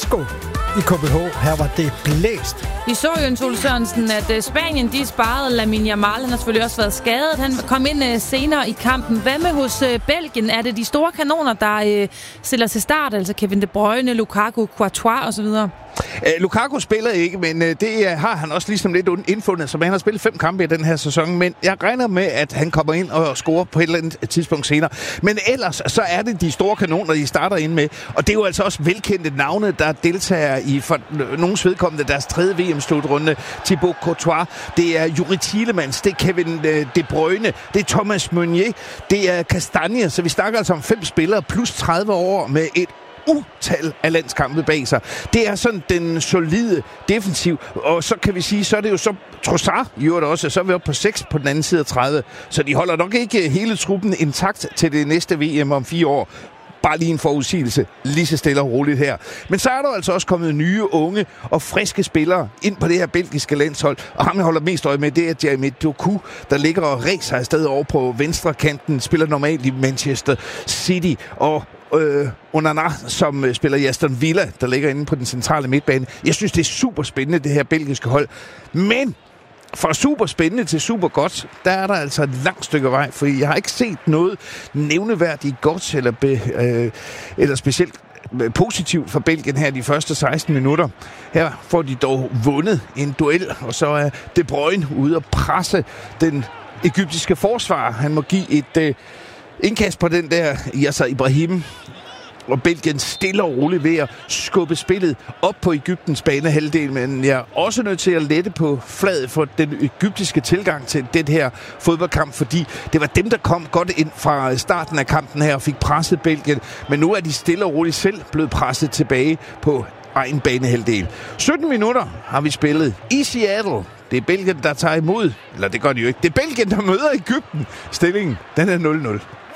fiasko i KBH. Her var det blæst. Vi så jo en Ole Sørensen, at Spanien de sparede Lamine Yamal. Han har selvfølgelig også været skadet. Han kom ind senere i kampen. Hvad med hos Belgien? Er det de store kanoner, der stiller til start? Altså Kevin De Bruyne, Lukaku, Courtois osv.? Lukaku spiller ikke, men det har han også ligesom lidt indfundet, så han har spillet 5 kampe i den her sæson, men jeg regner med, at han kommer ind og scorer på et eller andet tidspunkt senere. Men ellers, så er det de store kanoner, de starter ind med, og det er jo altså også velkendte navne, der deltager i for nogens vedkommende deres 3. VM-slutrunde. Thibaut Courtois, det er Juri Tielemans, det er Kevin De Bruyne, det er Thomas Meunier, det er Castagne, så vi snakker altså om 5 spillere plus 30 år med et utal af landskampe bag sig. Det er sådan den solide defensiv, og så kan vi sige, så er det jo så Trossard, jo det også, så er vi oppe på 6 på den anden side af 30, så de holder nok ikke hele truppen intakt til det næste VM om 4 år. Bare lige en forudsigelse, lige så stille og roligt her. Men så er der altså også kommet nye, unge og friske spillere ind på det her belgiske landshold. Og ham, jeg holder mest øje med, det er Jeremy Doku, der ligger og ræser afsted over på venstre kanten. Spiller normalt i Manchester City. Og Onana, som spiller i Aston Villa, der ligger inde på den centrale midtbane. Jeg synes, det er super spændende, det her belgiske hold. Men fra super spændende til super godt, der er der altså et langt stykke vej, for jeg har ikke set noget nævneværdigt godt eller specielt positivt for Belgien her de første 16 minutter. Her får de dog vundet en duel, og så er De Bruyne ude at presse den egyptiske forsvar. Han må give et indkast på den der Yasser Ibrahim, og Belgien stille og roligt ved at skubbe spillet op på Egyptens banehalvdel, men jeg er også nødt til at lette på fladet for den egyptiske tilgang til den her fodboldkamp, fordi det var dem, der kom godt ind fra starten af kampen her og fik presset Belgien, men nu er de stille og roligt selv blevet presset tilbage på egen banehalvdel. 17 minutter har vi spillet i Seattle. Det er Belgien, der tager imod, eller det gør de jo ikke. Det er Belgien, der møder Egypten. Stillingen, den er 0-0.